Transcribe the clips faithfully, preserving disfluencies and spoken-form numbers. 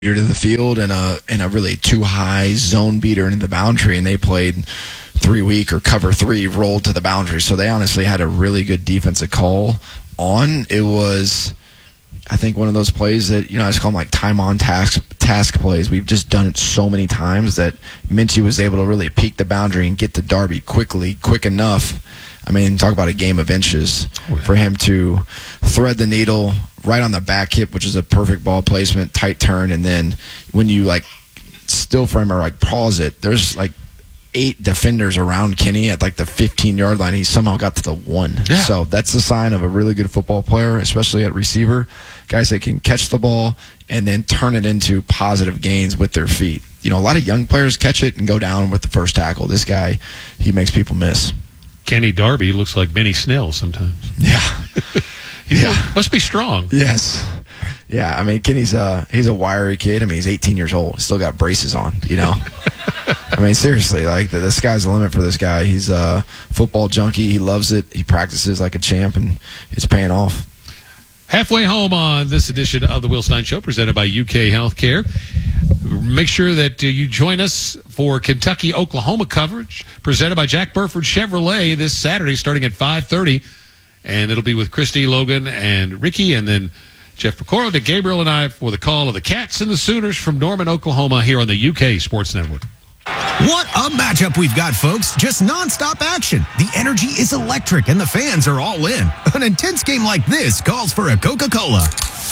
to the field and a and a really too high zone beater into the boundary, and they played three week or cover three rolled to the boundary. So they honestly had a really good defensive call on. It was, I think, one of those plays that, you know, I just call them like time on task task plays. We've just done it so many times that Minchie was able to really peek the boundary and get to Darby quickly, quick enough. I mean, talk about a game of inches for him to thread the needle right on the back hip, which is a perfect ball placement, tight turn, and then when you like still frame or like pause it, there's like eight defenders around Kenny at like the fifteen yard line. He somehow got to the one. Yeah. So that's a sign of a really good football player, especially at receiver. Guys that can catch the ball and then turn it into positive gains with their feet. You know, a lot of young players catch it and go down with the first tackle. This guy, he makes people miss. Kenny Darby looks like Benny Snell sometimes. Yeah. He yeah. must be strong. Yes. Yeah, I mean, Kenny's a, he's a wiry kid. I mean, he's eighteen years old. He's still got braces on, you know. I mean, seriously, like, the, the sky's the limit for this guy. He's a football junkie. He loves it. He practices like a champ, and it's paying off. Halfway home on this edition of the Will Stein Show, presented by U K Healthcare. Make sure that uh, you join us for Kentucky-Oklahoma coverage, presented by Jack Burford Chevrolet this Saturday starting at five thirty. And it'll be with Christy Logan and Ricky, and then Jeff Pecoro, Dick Gabriel, and I for the call of the Cats and the Sooners from Norman, Oklahoma, here on the U K Sports Network. What a matchup we've got, folks. Just nonstop action. The energy is electric, and the fans are all in. An intense game like this calls for a Coca-Cola.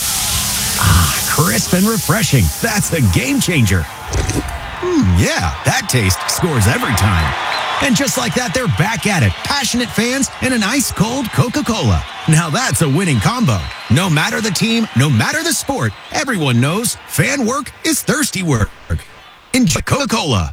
Ah, crisp and refreshing. That's a game changer. Hmm, yeah, that taste scores every time. And just like that, they're back at it. Passionate fans and an ice-cold Coca-Cola. Now that's a winning combo. No matter the team, no matter the sport, everyone knows fan work is thirsty work. Enjoy Coca-Cola.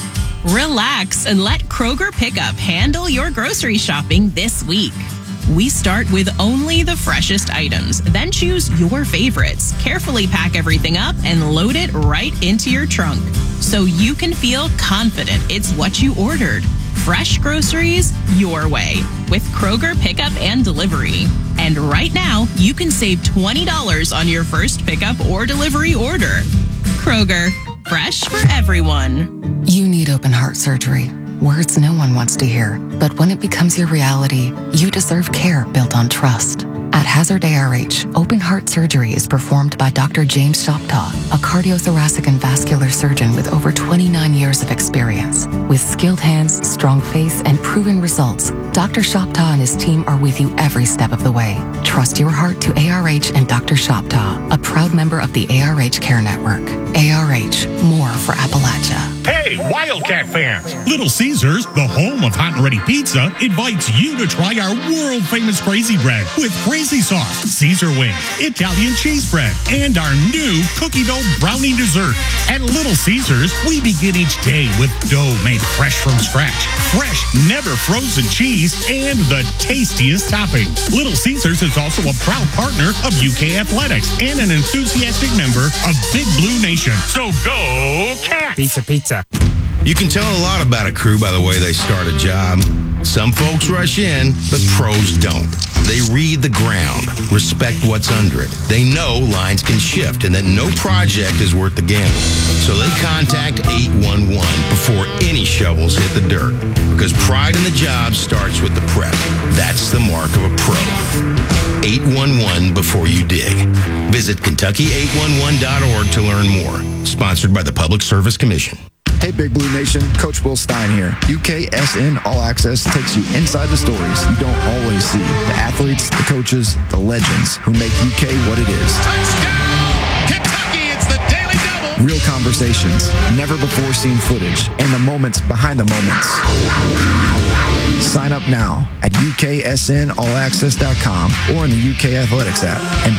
Relax and let Kroger Pickup handle your grocery shopping this week. We start with only the freshest items, then choose your favorites. Carefully pack everything up and load it right into your trunk, so you can feel confident it's what you ordered. Fresh groceries your way with Kroger Pickup and Delivery. And right now, you can save twenty dollars on your first pickup or delivery order. Kroger, fresh for everyone. You need open heart surgery. Words no one wants to hear. But when it becomes your reality, you deserve care built on trust. At Hazard A R H, open heart surgery is performed by Doctor James Shoptaw, a cardiothoracic and vascular surgeon with over twenty-nine years of experience. With skilled hands, strong faith, and proven results, Doctor Shoptaw and his team are with you every step of the way. Trust your heart to A R H and Doctor Shoptaw, a proud member of the A R H Care Network. A R H, more for Appalachia. Hey, Wildcat fans! Little Caesars, the home of hot and ready pizza, invites you to try our world-famous Crazy Bread with crazy sauce, Caesar wings, Italian cheese bread, and our new cookie dough brownie dessert. At Little Caesars, we begin each day with dough made fresh from scratch, fresh, never frozen cheese, and the tastiest toppings. Little Caesars is also a proud partner of U K Athletics and an enthusiastic member of Big Blue Nation. So go Cats! Pizza, pizza. You can tell a lot about a crew by the way they start a job. Some folks rush in, but pros don't. They read the ground, respect what's under it. They know lines can shift and that no project is worth the gamble. So they contact eight one one before any shovels hit the dirt. Because pride in the job starts with the prep. That's the mark of a pro. eight one one before you dig. Visit Kentucky eight one one dot org to learn more. Sponsored by the Public Service Commission. Hey, Big Blue Nation, Coach Will Stein here. U K S N All Access takes you inside the stories you don't always see. The athletes, the coaches, the legends who make U K what it is. Touchdown! Kentucky, it's the Daily Double! Real conversations, never before seen footage, and the moments behind the moments. Sign up now at U K S N all access dot com or in the U K Athletics app. And